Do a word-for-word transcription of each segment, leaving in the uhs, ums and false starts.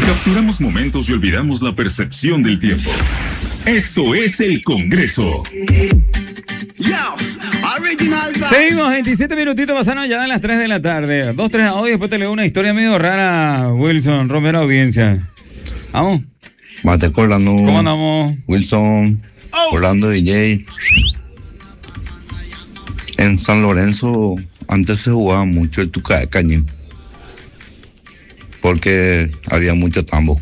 Capturamos momentos y olvidamos la percepción del tiempo. Eso es el Congreso. Seguimos, veintisiete minutitos pasaron ya en las tres de la tarde. dos, tres audio, después te leo una historia medio rara, Wilson Romero, audiencia. Vamos. Mate Orlando. ¿Cómo andamos? Wilson, oh. Orlando D J. En San Lorenzo antes se jugaba mucho el Tuca de Cañín, porque había mucho tambo.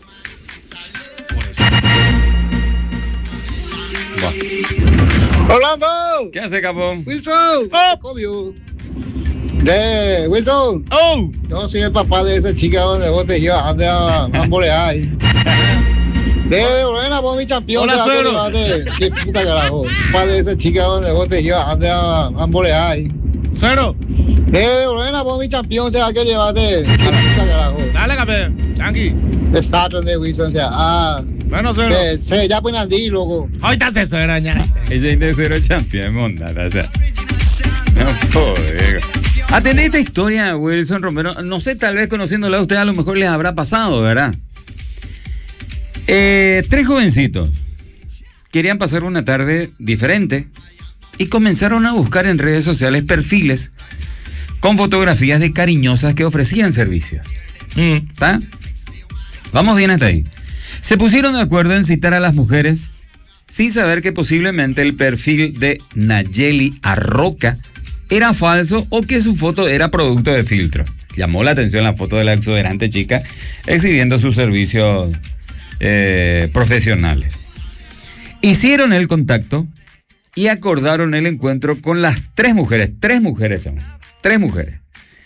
Orlando. ¿Qué hace, capo? Wilson. Oh. Cobio. De Wilson. Oh. Yo soy el papá de esa chica donde vos te ibas antes a ambolear. De Lorena, vos mi campeón. Hola, suegro. Qué puta carajo. Papá de esa chica donde vos te ibas antes a ambolear. Suegro. De Lorena, vos mi campeón, sea que llevaste. Qué puta carajo. Dale, campeón. Tranqui. Desastre de Wilson, o sea, ah. Bueno, suegro. Se ya pueden andar, loco. Ahorita se suegra, ña. Ella es de cero champion, mondada, o sea. No joder. Atendé esta historia, Wilson Romero. No sé, tal vez conociéndola a usted a lo mejor les habrá pasado, ¿verdad? Eh, tres jovencitos querían pasar una tarde diferente y comenzaron a buscar en redes sociales perfiles con fotografías de cariñosas que ofrecían servicios. ¿Está? Vamos bien hasta ahí. Se pusieron de acuerdo en citar a las mujeres sin saber que posiblemente el perfil de Nayeli Arroca era falso o que su foto era producto de filtro. Llamó la atención la foto de la exuberante chica exhibiendo sus servicios eh, profesionales. Hicieron el contacto y acordaron el encuentro con las tres mujeres, tres mujeres, son, tres mujeres,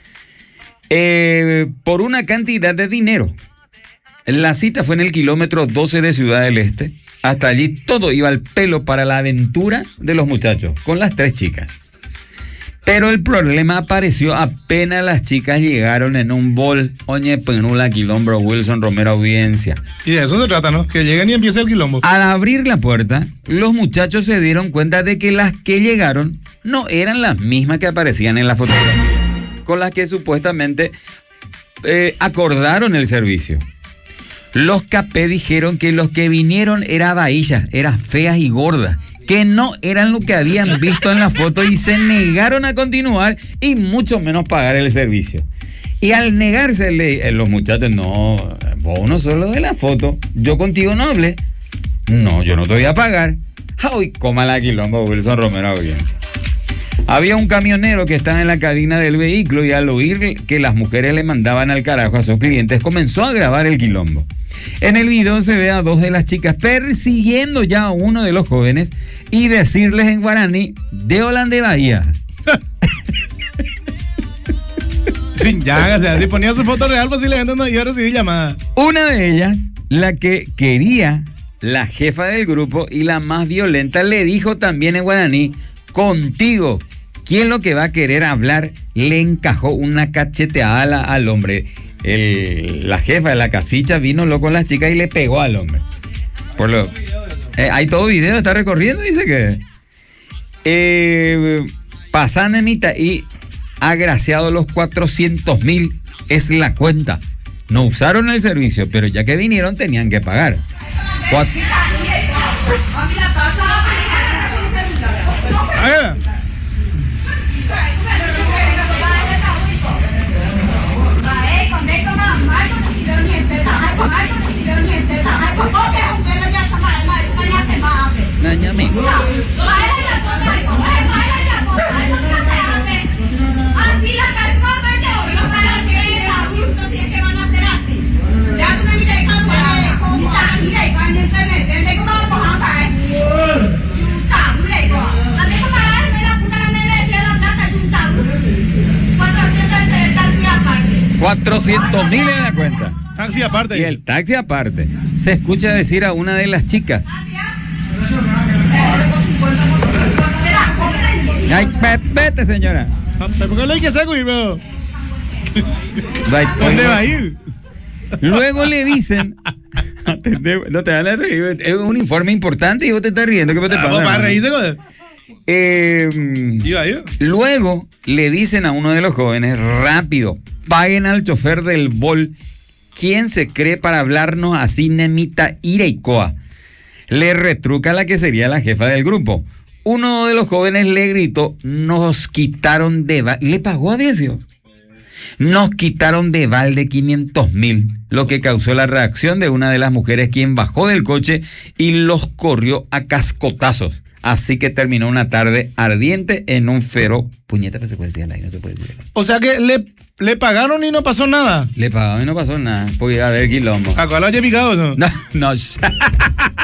eh, por una cantidad de dinero. La cita fue en el kilómetro doce de Ciudad del Este. Hasta allí todo iba al pelo para la aventura de los muchachos con las tres chicas. Pero el problema apareció apenas las chicas llegaron en un bol. Oñe, penula, quilombo, Wilson Romero, audiencia. Y de eso se trata, ¿no? Que lleguen y empiece el quilombo. Al abrir la puerta, los muchachos se dieron cuenta de que las que llegaron no eran las mismas que aparecían en la fotografía, con las que supuestamente eh, acordaron el servicio. Los capé dijeron que los que vinieron eran vaillas, eran feas y gordas, que no eran lo que habían visto en la foto y se negaron a continuar y mucho menos pagar el servicio. Y al negarse le, los muchachos, no, vos no sos lo de la foto, yo contigo no hablé, no, yo no te voy a pagar. Ay, coma la quilombo, Wilson Romero, audiencia. Había un camionero que estaba en la cabina del vehículo y al oír que las mujeres le mandaban al carajo a sus clientes, comenzó a grabar el quilombo. En el video se ve a dos de las chicas persiguiendo ya a uno de los jóvenes y decirles en guaraní, de Holanda Bahía. Sin ya, o sea, si ponía su foto real posiblemente no iba a recibir llamada. Una de ellas, la que quería, la jefa del grupo y la más violenta, le dijo también en guaraní, contigo, ¿quién lo que va a querer hablar? Le encajó una cacheteada al, al hombre. El, la jefa de la caficha vino loco con las chicas y le pegó al hombre. Por lo, eh, hay todo video, está recorriendo, dice que eh, pasan en mitad y agraciado los cuatrocientos mil es la cuenta. No usaron el servicio, pero ya que vinieron tenían que pagar. Cuatro... cuatrocientos mil en la cuenta. Taxi aparte. Y el taxi aparte. Se escucha decir a una de las chicas. Ay, vete, señora. ¿Por qué lo hay que hacer, güey, bro? ¿Dónde va a ir? Luego le dicen, no te van a reír, es un informe importante y vos te estás riendo. ¿Qué te pasa? Para reírse, güey. Eh, iba, iba. Luego le dicen a uno de los jóvenes, rápido, paguen al chofer del Bol ¿quién se cree para hablarnos así, Nemita Ireicoa? Le retruca la que sería la jefa del grupo. Uno de los jóvenes le gritó, nos quitaron de balde, le pagó a Decio. Nos quitaron de balde quinientos mil, lo que causó la reacción de una de las mujeres, quien bajó del coche y los corrió a cascotazos. Así que terminó una tarde ardiente en un feroz... Puñeta, pero se puede decir al aire, no se puede decir. O sea que le, le pagaron y no pasó nada. Le pagaron y no pasó nada, porque a ver, quilombo. ¿A cuál haya picado eso? No, no.